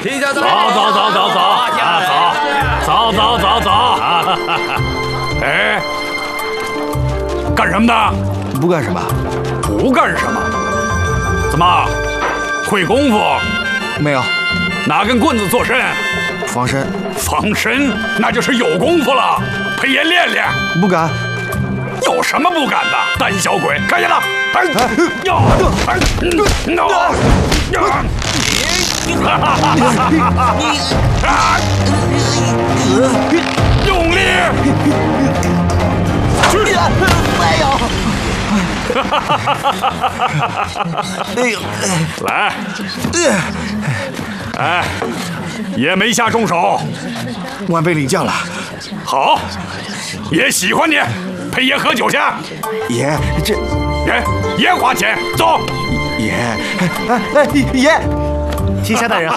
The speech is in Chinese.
停下！走！ 哎，干什么呢？ 不干什么。 不干什么？怎么？会功夫？ 没有。 拿根棍子做甚？ 防身。 防身，那就是有功夫了。陪爷练练。 不敢。 有什么不敢的？胆小鬼！看见了？用力！ 没有。哎呦！ 来！哎，爷没下重手。 晚辈领教了。 好，爷喜欢你，陪爷喝酒去。 爷，这爷花钱，走。 爷，爷， 天下大人。